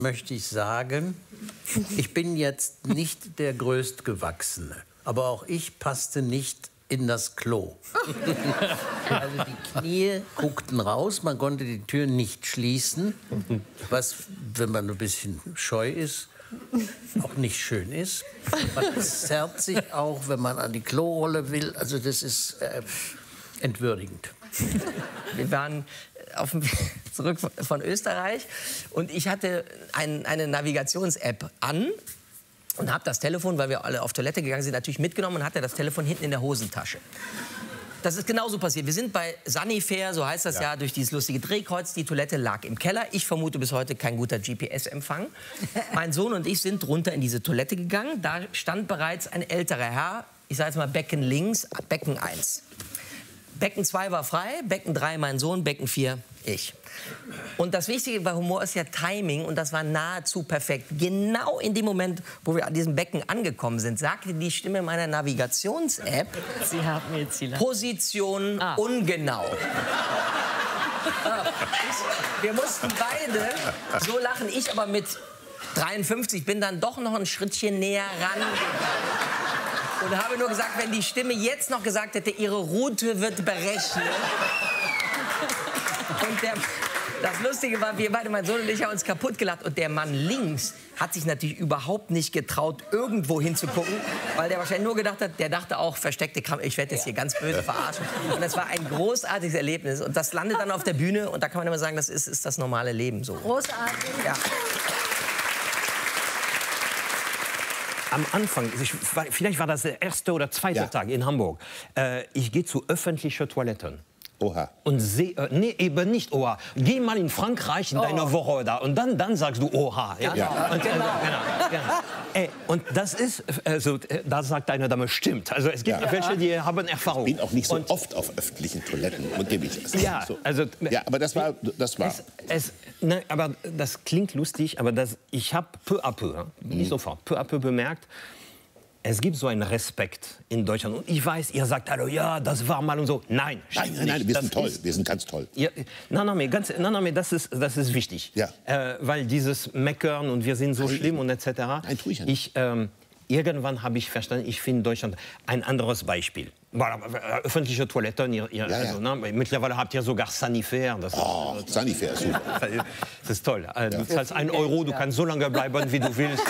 möchte ich sagen, ich bin jetzt nicht der Größtgewachsene, aber auch ich passte nicht in das Klo. Also die Knie guckten raus, man konnte die Tür nicht schließen, was, wenn man ein bisschen scheu ist, auch nicht schön ist. Man zerrt sich auch, wenn man an die Klorolle will. Also das ist entwürdigend. Wir waren zurück von Österreich und ich hatte eine Navigations-App an und habe das Telefon, weil wir alle auf Toilette gegangen sind, natürlich mitgenommen und hatte das Telefon hinten in der Hosentasche. Das ist genauso passiert. Wir sind bei Sunnyfair, so heißt das ja, durch dieses lustige Drehkreuz. Die Toilette lag im Keller. Ich vermute bis heute kein guter GPS-Empfang. Mein Sohn und ich sind runter in diese Toilette gegangen. Da stand bereits ein älterer Herr, ich sage jetzt mal Becken links, Becken 1. Becken 2 war frei, Becken 3 mein Sohn, Becken 4 ich. Und das Wichtige bei Humor ist ja Timing und das war nahezu perfekt. Genau in dem Moment, wo wir an diesem Becken angekommen sind, sagte die Stimme meiner Navigations-App, Sie haben jetzt Ziel. Position ungenau. Wir mussten beide so lachen, ich aber mit 53 bin dann doch noch ein Schrittchen näher ran. Und habe nur gesagt, wenn die Stimme jetzt noch gesagt hätte, ihre Route wird berechnet. Und das Lustige war, wir beide, mein Sohn und ich, haben uns kaputt gelacht. Und der Mann links hat sich natürlich überhaupt nicht getraut, irgendwo hinzugucken, weil der wahrscheinlich nur gedacht hat, der dachte auch, versteckte Kamera, ich werde jetzt hier ganz böse verarschen. Und das war ein großartiges Erlebnis. Und das landet dann auf der Bühne und da kann man immer sagen, das ist das normale Leben so. Großartig. Ja. Am Anfang, vielleicht war das der erste oder zweite Tag in Hamburg, ich gehe zu öffentlichen Toiletten. Oha. Und sehe, nee, eben nicht Oha. Geh mal in Frankreich in deiner Woche da und dann sagst du Oha. Ja? Und, und das ist, also, da sagt eine Dame, stimmt. Also es gibt welche, die haben Erfahrung. Ich bin auch nicht so oft auf öffentlichen Toiletten. Und ja, so. also, ja, aber das war. Ne, aber das klingt lustig, aber ich habe peu à peu, nicht sofort, peu à peu bemerkt, es gibt so einen Respekt in Deutschland. Und ich weiß, ihr sagt, hallo, ja, das war mal und so. Nein, nein, wir sind toll. Wir sind ganz toll. Ja, nein, das ist wichtig. Ja. Weil dieses Meckern und wir sind so schlimm und etc. Nein, tue ich ja nicht. Irgendwann habe ich verstanden, ich finde Deutschland ein anderes Beispiel. Öffentliche Toiletten, also, mittlerweile habt ihr sogar Sunnyfair. Sunnyfair, super. Das ist toll. Du zahlst 1 Euro, du kannst so lange bleiben, wie du willst.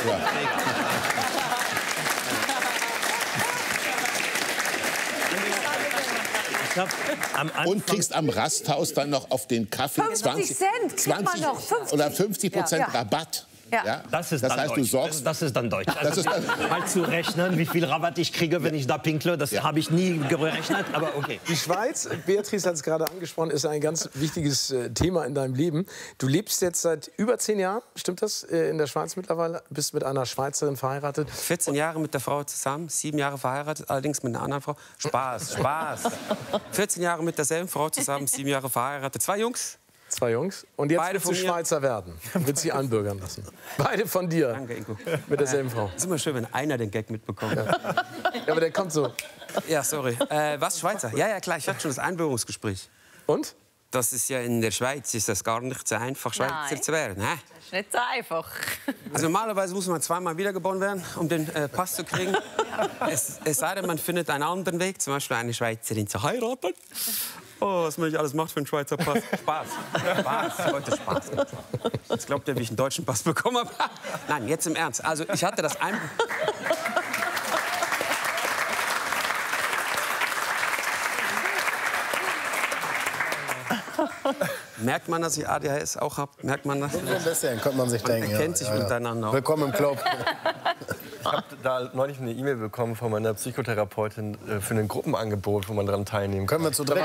Und kriegst am Rasthaus dann noch auf den Kaffee 50 Cent, 20 noch 50. oder 50% Rabatt. Ja. Das ist das dann heißt, Deutsch. du sorgst. Das ist dann Deutsch. Also, mal zu rechnen, wie viel Rabatt ich kriege, wenn ich da pinkle, das habe ich nie gerechnet, aber okay. Die Schweiz, Beatrice hat es gerade angesprochen, ist ein ganz wichtiges Thema in deinem Leben. Du lebst jetzt seit über 10 Jahren, stimmt das, in der Schweiz mittlerweile? Bist mit einer Schweizerin verheiratet? 14 Jahre mit der Frau zusammen, 7 Jahre verheiratet, allerdings mit einer anderen Frau. Spaß, Spaß. 14 Jahre mit derselben Frau zusammen, 7 Jahre verheiratet. 2 Jungs. 2 Jungs. Und jetzt Beide willst du Schweizer werden. Willst sie einbürgern lassen. Beide von dir. Danke, Ingo. Mit derselben Frau. Ist immer schön, wenn einer den Gag mitbekommt. Ja, aber der kommt so. Ja, sorry. Was, Schweizer? Ja, klar, ich hatte schon das Einbürgerungsgespräch. Und? Das ist ja in der Schweiz ist das gar nicht so einfach, Schweizer zu werden. Hä? Das ist nicht so einfach. Also normalerweise muss man 2-mal wiedergeboren werden, um den Pass zu kriegen. Es sei denn, man findet einen anderen Weg, zum Beispiel eine Schweizerin zu heiraten. Oh, was man nicht alles macht für einen Schweizer Pass. Spaß. Spaß. Heute Spaß. Jetzt glaubt ihr, wie ich einen deutschen Pass bekommen habe? Nein, jetzt im Ernst. Also ich hatte das Merkt man, dass ich ADHS auch habe? Merkt man das? So ein bisschen, könnte man sich denken. Man kennt sich untereinander auch. Willkommen im Club. Ich habe da neulich eine E-Mail bekommen von meiner Psychotherapeutin für ein Gruppenangebot, wo man daran teilnehmen kann. Können wir zu dritt?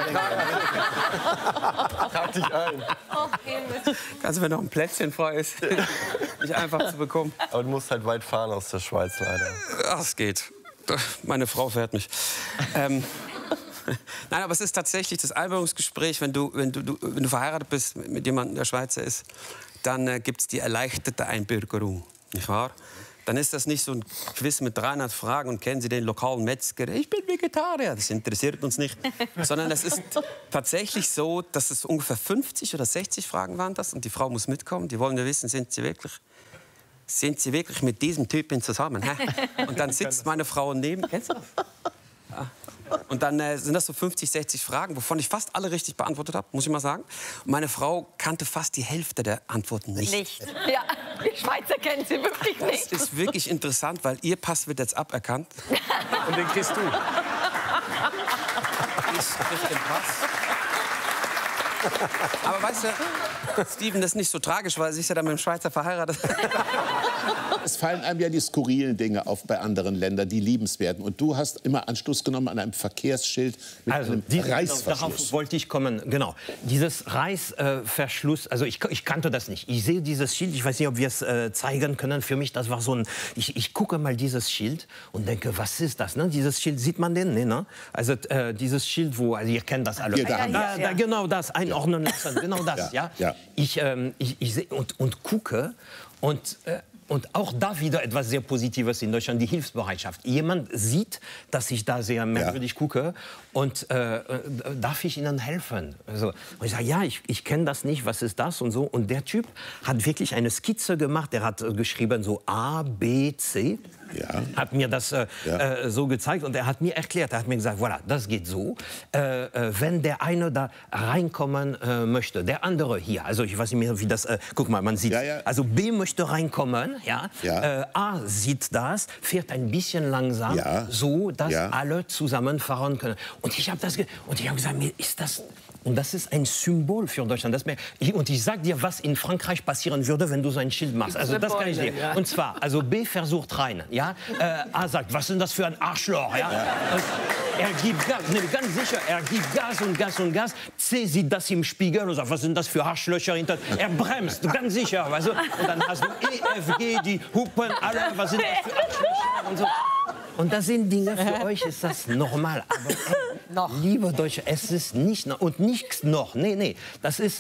Trag dich ein. Also wenn noch ein Plätzchen frei ist, mich einfach zu bekommen. Aber du musst halt weit fahren aus der Schweiz, leider. Ach, es geht. Meine Frau fährt mich. Nein, aber es ist tatsächlich das Einbürgerungsgespräch, wenn du verheiratet bist mit jemandem, der Schweizer ist, dann gibt es die erleichterte Einbürgerung, nicht wahr? dann ist das nicht so ein Quiz mit 300 Fragen und kennen Sie den lokalen Metzger? Ich bin Vegetarier, das interessiert uns nicht. Sondern es ist tatsächlich so, dass es ungefähr 50 oder 60 Fragen waren das und die Frau muss mitkommen. Die wollen ja wissen, sind Sie wirklich mit diesem Typen zusammen? Hä? Und dann sitzt meine Frau neben. Kennst du das? Ja. Und dann sind das so 50, 60 Fragen, wovon ich fast alle richtig beantwortet habe, muss ich mal sagen. Und meine Frau kannte fast die Hälfte der Antworten nicht. Ja, die Schweizer kennen sie wirklich nicht. Das ist wirklich interessant, weil ihr Pass wird jetzt aberkannt. Und den kriegst du. Ich krieg den Pass. Aber weißt du, Steven, das ist nicht so tragisch, weil sie ist ja dann mit dem Schweizer verheiratet. Es fallen einem ja die skurrilen Dinge auf bei anderen Ländern, die liebenswerten. Und du hast immer Anschluss genommen an einem Verkehrsschild mit einem Reißverschluss. Darauf wollte ich kommen, genau. Dieses Reißverschluss, also ich kannte das nicht. Ich sehe dieses Schild, ich weiß nicht, ob wir es zeigen können. Für mich, das war so ein... Ich gucke mal dieses Schild und denke, was ist das? Ne? Dieses Schild, sieht man den? Nee, ne? Also dieses Schild, wo, also ihr kennt das alle. Hier, da genau das, einordnen lassen, genau das, ja. Ich sehe und gucke und auch da wieder etwas sehr Positives in Deutschland, die Hilfsbereitschaft. Jemand sieht, dass ich da sehr merkwürdig gucke und darf ich Ihnen helfen? Also, und ich sage, ja, ich kenne das nicht, was ist das und so. Und der Typ hat wirklich eine Skizze gemacht, der hat geschrieben so A, B, C. Ja. Hat mir das so gezeigt und er hat mir erklärt, er hat mir gesagt, voilà, das geht so, wenn der eine da reinkommen möchte, der andere hier, also ich weiß nicht mehr, wie das, guck mal, man sieht, also B möchte reinkommen, A sieht das, fährt ein bisschen langsam, so, dass alle zusammen fahren können. Und ich habe gesagt, mir ist das... Und das ist ein Symbol für Deutschland. Und ich sage dir, was in Frankreich passieren würde, wenn du so ein Schild machst. Also das kann ich dir. Und zwar, also B versucht rein, ja. A sagt, was ist denn das für ein Arschloch, ja. Und er gibt Gas, ganz sicher, er gibt Gas und Gas und Gas. C sieht das im Spiegel und sagt, was sind das für Arschlöcher hinter. Er bremst, ganz sicher, weißt du. Und dann hast du E, F, G, die hupen alle, was sind das für Arschlöcher und so. Und das sind Dinge, für euch ist das normal. Aber liebe Deutsche, es ist nicht und nichts noch. Nee, das ist,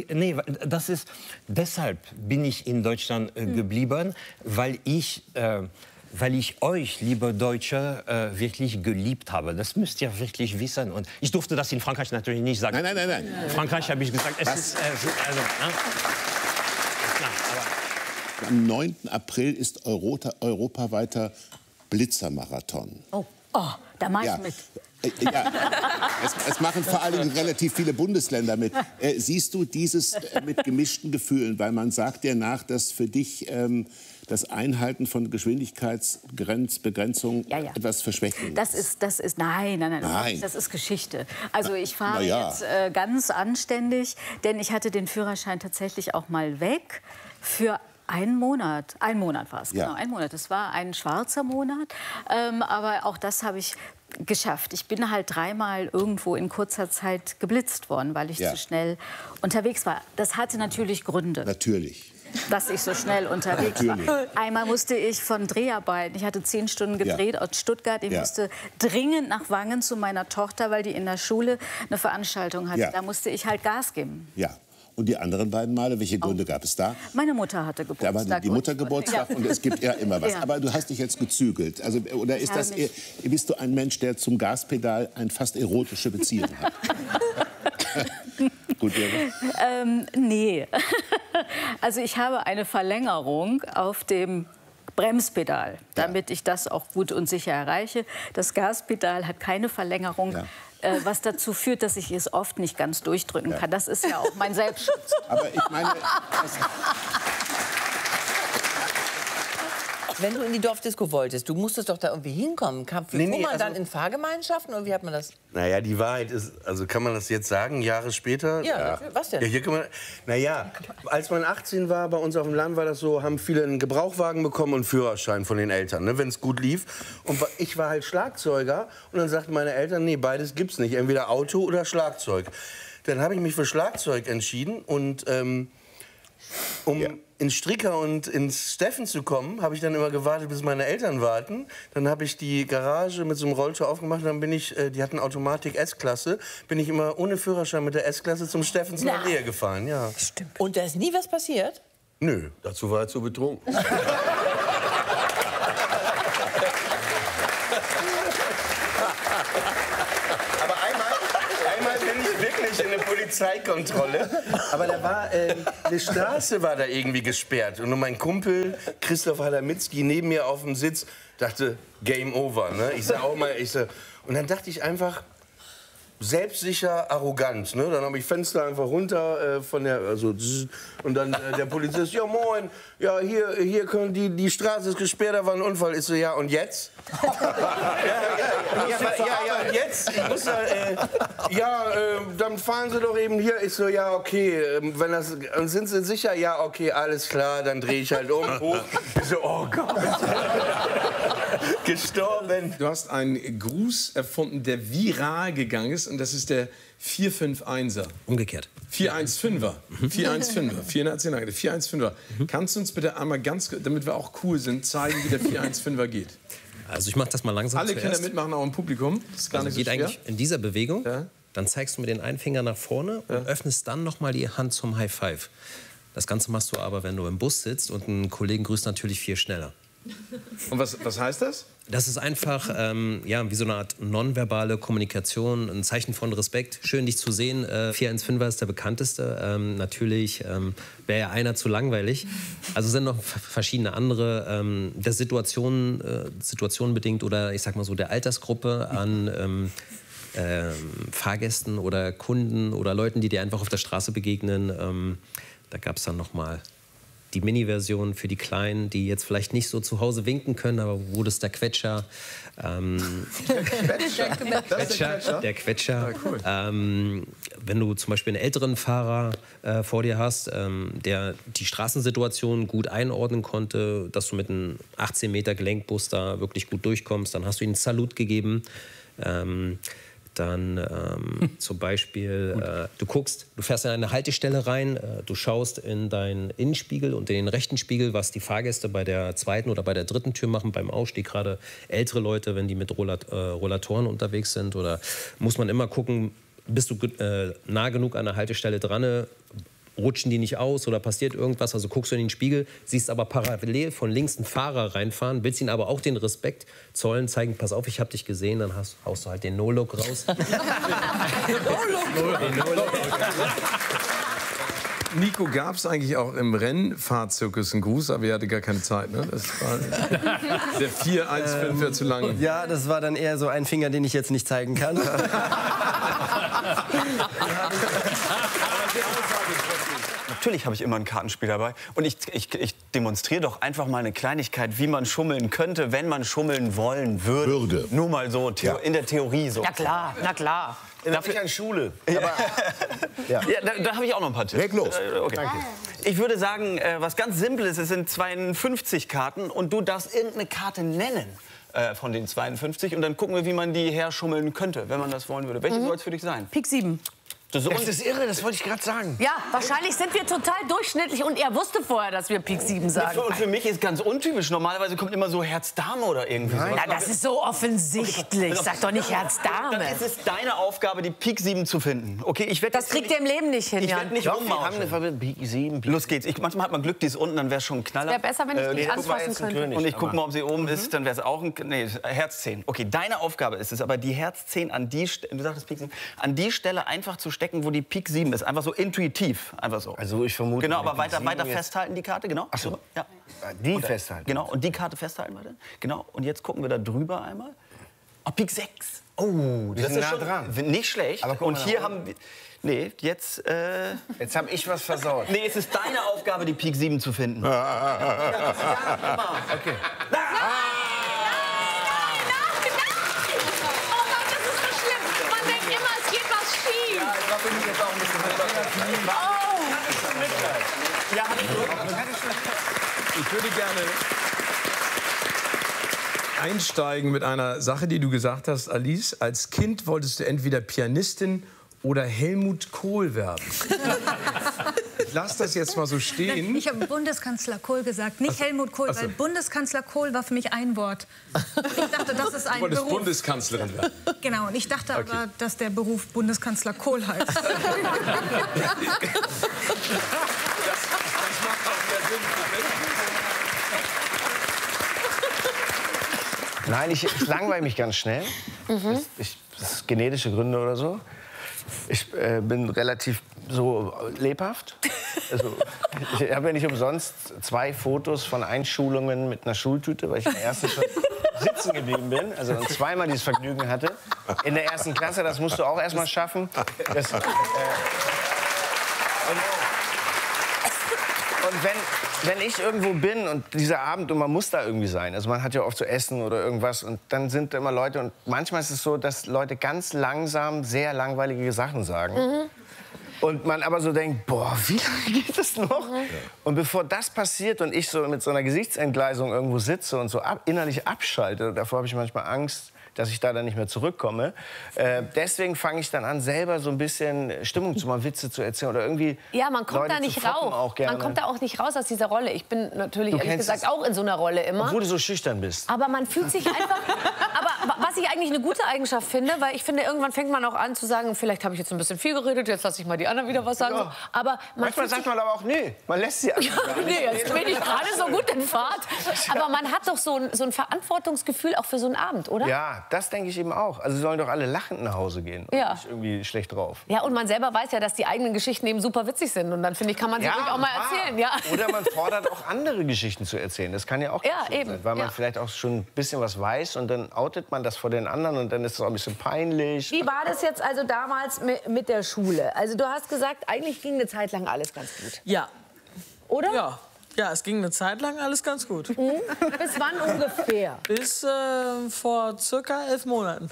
deshalb bin ich in Deutschland geblieben, weil ich euch, liebe Deutsche, wirklich geliebt habe. Das müsst ihr wirklich wissen. Und ich durfte das in Frankreich natürlich nicht sagen. Nein. In Frankreich habe ich gesagt, es ist... Am 9. April ist europaweiter Blitzermarathon. Oh, da mache ich mit. Ja, es machen vor allem relativ viele Bundesländer mit. Siehst du dieses mit gemischten Gefühlen? Weil man sagt dir nach, dass für dich das Einhalten von Geschwindigkeitsbegrenzung etwas Verschwächung ist. Das ist nein, das ist Geschichte. Also ich fahre jetzt ganz anständig, denn ich hatte den Führerschein tatsächlich auch mal weg für einen Monat. Ein Monat war es, genau, ein Monat. Es war ein schwarzer Monat, aber auch das habe ich geschafft. Ich bin halt 3-mal irgendwo in kurzer Zeit geblitzt worden, weil ich zu schnell unterwegs war. Das hatte natürlich Gründe. Natürlich. Dass ich so schnell unterwegs war. Einmal musste ich von Dreharbeiten, ich hatte 10 Stunden gedreht aus Stuttgart, ich musste dringend nach Wangen zu meiner Tochter, weil die in der Schule eine Veranstaltung hatte. Da musste ich halt Gas geben. Ja. Und die anderen beiden Male, welche Gründe gab es da? Meine Mutter hatte Geburtstag. Da war die Mutter Geburtstag und es gibt ja immer was. Aber du hast dich jetzt gezügelt. Also, oder ist das, bist du ein Mensch, der zum Gaspedal eine fast erotische Beziehung hat? Gut, nee. Also ich habe eine Verlängerung auf dem Bremspedal, damit ich das auch gut und sicher erreiche. Das Gaspedal hat keine Verlängerung. Was dazu führt, dass ich es oft nicht ganz durchdrücken kann. Das ist ja auch mein Selbstschutz. Aber ich meine... Wenn du in die Dorfdisco wolltest, du musstest doch da irgendwie hinkommen. Fuhr man dann in Fahrgemeinschaften oder wie hat man das? Naja, die Wahrheit ist, also kann man das jetzt sagen, Jahre später? Ja, was denn? Ja, hier kann man, naja, als man 18 war, bei uns auf dem Land war das so, haben viele einen Gebrauchwagen bekommen und einen Führerschein von den Eltern, ne, wenn es gut lief. Und ich war halt Schlagzeuger und dann sagten meine Eltern, nee, beides gibt's nicht, entweder Auto oder Schlagzeug. Dann habe ich mich für Schlagzeug entschieden und ins Stricker und ins Steffen zu kommen, habe ich dann immer gewartet, bis meine Eltern warten. Dann habe ich die Garage mit so einem Rolltor aufgemacht und dann bin ich, die hatten Automatik S-Klasse, bin ich immer ohne Führerschein mit der S-Klasse zum Steffens in der Nähe gefahren. Ja. Stimmt. Und da ist nie was passiert? Nö, dazu war er zu betrunken. Polizeikontrolle. Aber da war, eine Straße war da irgendwie gesperrt. Und mein Kumpel Christoph Halamitski neben mir auf dem Sitz dachte, Game over. Ne? Und dann dachte ich einfach, selbstsicher, arrogant. Ne? Dann habe ich Fenster einfach runter und dann der Polizist, ja moin, ja hier können die Straße ist gesperrt, da war ein Unfall. Ich so, ja und jetzt? Ja, und jetzt? Ich muss dann fahren Sie doch eben hier. Ich so, ja okay, und sind Sie sicher? Ja okay, alles klar, dann drehe ich halt um, hoch. Ich so, oh Gott. Gestorben. Du hast einen Gruß erfunden, der viral gegangen ist, und das ist der 451er. Umgekehrt. 415er. 415er. 415er. Kannst du uns bitte einmal ganz, damit wir auch cool sind, zeigen, wie der 415er geht? Also ich mache das mal langsam Alle zuerst. Kinder mitmachen, auch im Publikum. Das ist gar nicht so geht schwer. eigentlich in dieser Bewegung. Ja. Dann zeigst du mit den einen Finger nach vorne und öffnest dann noch mal die Hand zum High Five. Das Ganze machst du aber, wenn du im Bus sitzt und einen Kollegen grüßt, natürlich viel schneller. Und was heißt das? Das ist einfach wie so eine Art nonverbale Kommunikation, ein Zeichen von Respekt. Schön, dich zu sehen. 415er ist der bekannteste. Natürlich wäre ja einer zu langweilig. Also sind noch verschiedene andere, der Situation bedingt oder ich sag mal so der Altersgruppe an Fahrgästen oder Kunden oder Leuten, die dir einfach auf der Straße begegnen. Da gab es dann noch mal die Mini-Version für die Kleinen, die jetzt vielleicht nicht so zu Hause winken können, aber wo das der Quetscher. Der Quetscher. Ja, cool. Wenn du zum Beispiel einen älteren Fahrer vor dir hast, der die Straßensituation gut einordnen konnte, dass du mit einem 18 Meter Gelenkbus da wirklich gut durchkommst, dann hast du ihm einen Salut gegeben. Dann zum Beispiel, du fährst in eine Haltestelle rein, du schaust in deinen Innenspiegel und in den rechten Spiegel, was die Fahrgäste bei der zweiten oder bei der dritten Tür machen, beim Ausstieg, gerade ältere Leute, wenn die mit Rollatoren unterwegs sind. Oder muss man immer gucken, bist du nah genug an der Haltestelle dran, rutschen die nicht aus oder passiert irgendwas, also guckst du in den Spiegel, siehst aber parallel von links einen Fahrer reinfahren, willst ihn aber auch den Respekt zollen, zeigen, pass auf, ich hab dich gesehen, dann haust du halt den No-Look raus. Nico, gab es eigentlich auch im Rennfahrzirkus einen Gruß, aber ihr hatte gar keine Zeit, ne? Das war der 415 wäre zu lang. Ja, das war dann eher so ein Finger, den ich jetzt nicht zeigen kann. Natürlich habe ich immer ein Kartenspiel dabei. Und ich demonstriere doch einfach mal eine Kleinigkeit, wie man schummeln könnte, wenn man schummeln wollen würde. Nur mal so in der Theorie so. Ja klar, na klar. Dafür an Schule. Ja, da habe ich auch noch ein paar Tipps. Leg los. Okay. Ich würde sagen, was ganz Simples, es sind 52 Karten und du darfst irgendeine Karte nennen von den 52 und dann gucken wir, wie man die herschummeln könnte, wenn man das wollen würde. Welche soll es für dich sein? Pik 7. Das ist irre, das wollte ich gerade sagen. Ja, wahrscheinlich sind wir total durchschnittlich und er wusste vorher, dass wir Pik 7 sagen. Und für mich ist ganz untypisch. Normalerweise kommt immer so Herz-Dame oder irgendwie sowas. Na, das ist so offensichtlich. Sag doch nicht Herz-Dame. Dann ist es deine Aufgabe, die Pik 7 zu finden. Okay, das kriegt ihr im Leben nicht hin, Ich Jan. werde nicht rummauschen. Pik 7. Los geht's. Manchmal hat man Glück, die ist unten, dann wäre es schon ein Knaller. Wäre besser, wenn ich die anfassen könnte. Und ich gucke mal, ob sie oben ist, dann wäre es auch ein Herz 10. Okay, deine Aufgabe ist es, aber die Herz 10 an die Stelle, du sagtest Pik 7, an die Stelle einfach zu stecken, wo die Pik 7 ist. Einfach so intuitiv. Einfach so. Also ich vermute... Genau, aber weiter festhalten die Karte, genau. Ach so. Ja. Die festhalten. Genau, und die Karte festhalten weiter. Genau, und jetzt gucken wir da drüber einmal. Oh, Pik 6. Oh, das ist nah dran. Nicht schlecht. Aber und hier haben wir... Nee, jetzt... Jetzt habe ich was versaut. Nee, es ist deine Aufgabe, die Pik 7 zu finden. Okay. Ich würde gerne einsteigen mit einer Sache, die du gesagt hast, Alice. Als Kind wolltest du entweder Pianistin oder Helmut Kohl werden. Ich lass das jetzt mal so stehen. Ich habe Bundeskanzler Kohl gesagt, nicht Helmut Kohl, weil Bundeskanzler Kohl war für mich ein Wort. Ich dachte, das ist ein Beruf. Du wolltest Beruf. Bundeskanzlerin werden. Genau, und ich dachte aber, dass der Beruf Bundeskanzler Kohl heißt. Das macht auch mehr Sinn. Nein, ich langweile mich ganz schnell. Das ist genetische Gründe oder so. Ich bin relativ so lebhaft. Also, ich habe ja nicht umsonst 2 Fotos von Einschulungen mit einer Schultüte, weil ich in der ersten schon sitzen geblieben bin. Also und zweimal dieses Vergnügen hatte. In der 1. Klasse, das musst du auch erst mal schaffen. Das, und wenn ich irgendwo bin und dieser Abend und man muss da irgendwie sein, also man hat ja oft zu essen oder irgendwas und dann sind da immer Leute und manchmal ist es so, dass Leute ganz langsam sehr langweilige Sachen sagen. Mhm. Und man aber so denkt, boah, wie lange geht das noch? Mhm. Und bevor das passiert und ich so mit so einer Gesichtsentgleisung irgendwo sitze und so innerlich abschalte, davor habe ich manchmal Angst, dass ich da dann nicht mehr zurückkomme. Deswegen fange ich dann an, selber so ein bisschen Stimmung zu machen, Witze zu erzählen oder irgendwie. Ja, man kommt Leute da nicht raus. Man kommt da auch nicht raus aus dieser Rolle. Ich bin natürlich ehrlich gesagt auch in so einer Rolle immer. Obwohl du so schüchtern bist. Aber man fühlt sich einfach. Aber was ich eigentlich eine gute Eigenschaft finde, weil ich finde, irgendwann fängt man auch an zu sagen, vielleicht habe ich jetzt ein bisschen viel geredet, jetzt lasse ich mal die anderen wieder was sagen. Ja. Aber manchmal sagt man aber auch, nee, man lässt sie einfach nee, jetzt bin ich gerade so gut in Fahrt. Aber man hat doch so ein Verantwortungsgefühl auch für so einen Abend, oder? Ja, das denke ich eben auch. Also sie sollen doch alle lachend nach Hause gehen und nicht irgendwie schlecht drauf. Ja, und man selber weiß ja, dass die eigenen Geschichten eben super witzig sind. Und dann, finde ich, kann man sie ruhig auch mal erzählen. Ja. Oder man fordert auch andere Geschichten zu erzählen. Das kann ja auch eben. sein, weil man vielleicht auch schon ein bisschen was weiß und dann outet man das vor den anderen und dann ist es auch ein bisschen peinlich. Wie war das jetzt also damals mit der Schule? Also du hast gesagt, eigentlich ging eine Zeit lang alles ganz gut. Ja. Oder? Ja. Ja, es ging eine Zeit lang alles ganz gut. Mhm. Bis wann ungefähr? Bis vor circa 11 Monaten.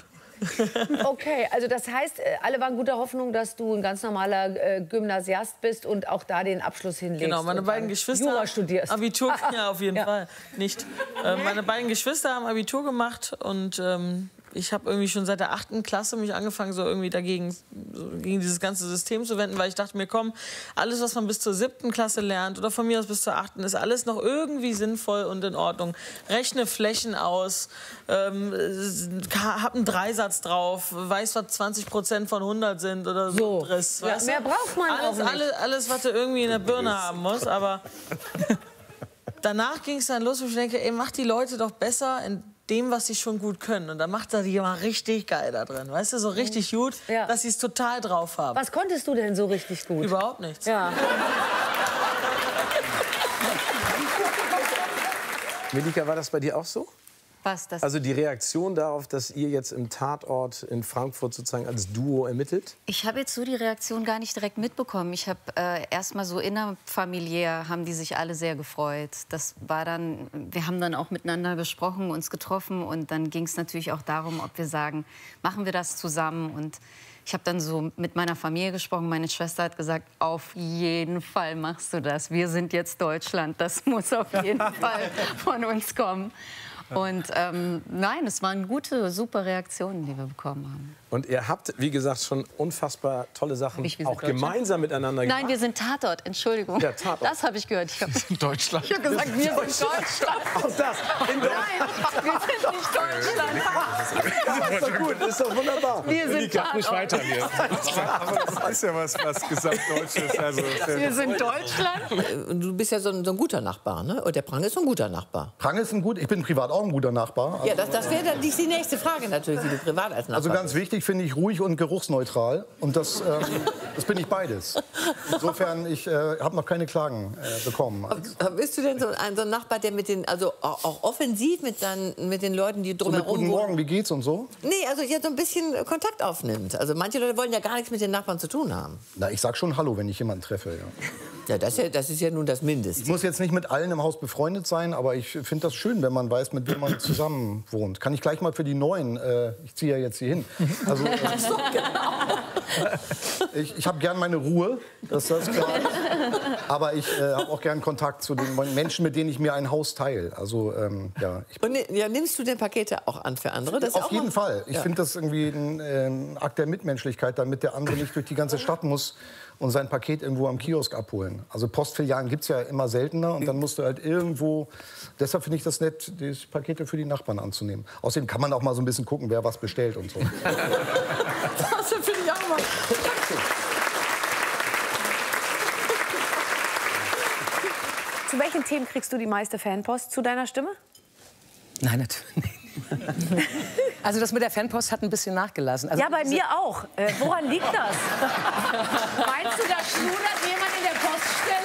Okay, also das heißt, alle waren guter Hoffnung, dass du ein ganz normaler Gymnasiast bist und auch da den Abschluss hinlegst. Genau, meine beiden Geschwister Jura studierst. Abitur, ja, auf jeden Fall. Nicht. Meine beiden Geschwister haben Abitur gemacht und ich habe irgendwie schon seit der 8. Klasse mich angefangen, so irgendwie gegen dieses ganze System zu wenden, weil ich dachte mir, komm, alles, was man bis zur 7. Klasse lernt oder von mir aus bis zur 8. ist alles noch irgendwie sinnvoll und in Ordnung. Rechne Flächen aus, hab einen Dreisatz drauf, weiß, was 20% von 100 sind oder so. Driss, ja, mehr braucht man auch nicht. Alles, was du irgendwie in der Birne haben musst, aber danach ging es dann los, wo ich denke, ey, mach die Leute doch besser in dem, was sie schon gut können. Und dann macht er die mal richtig geil da drin. Weißt du, so richtig gut, dass sie es total drauf haben. Was konntest du denn so richtig gut? Überhaupt nichts. Ja. Melika, war das bei dir auch so? Was, das? Also die Reaktion darauf, dass ihr jetzt im Tatort in Frankfurt sozusagen als Duo ermittelt? Ich habe jetzt so die Reaktion gar nicht direkt mitbekommen. Ich habe erst mal so innerfamiliär haben die sich alle sehr gefreut. Das war dann, wir haben dann auch miteinander gesprochen, uns getroffen und dann ging es natürlich auch darum, ob wir sagen, machen wir das zusammen und ich habe dann so mit meiner Familie gesprochen. Meine Schwester hat gesagt, auf jeden Fall machst du das. Wir sind jetzt Deutschland. Das muss auf jeden Fall von uns kommen. Und nein, es waren gute, super Reaktionen, die wir bekommen haben. Und ihr habt, wie gesagt, schon unfassbar tolle Sachen auch gemeinsam miteinander gemacht. Nein, wir sind Tatort, Entschuldigung. Ja, Tatort. Das habe ich gehört. Deutschland. Ich habe gesagt, wir sind Deutschland. Auch das. Nein, wir sind nicht Deutschland. Das ist doch gut, das ist doch wunderbar. Wir sind Tatort. Nicht weiter hier. Aber das ist ja was Gesamtdeutsches. Also, wir sind Deutschland. Du bist ja so ein guter Nachbar, ne? Und der Prang ist so ein guter Nachbar. Prang ist ich bin privat auch ein guter Nachbar. Ja, das wäre dann die nächste Frage natürlich, wie du privat als Nachbar Also ganz wichtig finde ich ruhig und geruchsneutral. Und das bin ich beides. Insofern, ich habe noch keine Klagen bekommen. Bist du denn so ein Nachbar, der also auch offensiv mit den Leuten, die drumherum so mit Guten Morgen, wie geht's und so? Nee, also ja, so ein bisschen Kontakt aufnimmt. Also manche Leute wollen ja gar nichts mit den Nachbarn zu tun haben. Na, ich sag schon Hallo, wenn ich jemanden treffe. Ja. Ja, das ist ja nun das Mindeste. Ich muss jetzt nicht mit allen im Haus befreundet sein, aber ich finde das schön, wenn man weiß, mit wem man zusammen wohnt. Kann ich gleich mal für die Neuen, ich ziehe ja jetzt hier hin. Also, so, genau. Ich habe gern meine Ruhe, das ist klar. Aber ich habe auch gern Kontakt zu den Menschen, mit denen ich mir ein Haus teile. Also, ja. Und nimmst du denn Pakete auch an für andere? Das auf jeden Fall. Ich finde das irgendwie ein Akt der Mitmenschlichkeit, damit der andere nicht durch die ganze Stadt muss und sein Paket irgendwo am Kiosk abholen. Also Postfilialen gibt es ja immer seltener und dann musst du halt irgendwo... Deshalb finde ich das nett, die Pakete für die Nachbarn anzunehmen. Außerdem kann man auch mal so ein bisschen gucken, wer was bestellt und so. Das finde ich auch mal. Zu welchen Themen kriegst du die meiste Fanpost? Zu deiner Stimme? Nein, natürlich nicht. Also das mit der Fanpost hat ein bisschen nachgelassen. Also ja, bei mir auch. Woran liegt das? Meinst du, das schludert jemand in der Poststelle?